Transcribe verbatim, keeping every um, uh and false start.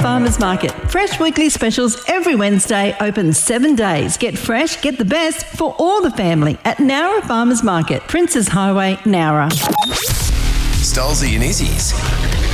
Farmers Market. Fresh weekly specials every Wednesday, open seven days. Get fresh, get the best for all the family at Nowra Farmers Market, Princes Highway, Nowra. Stolzy and Izzy's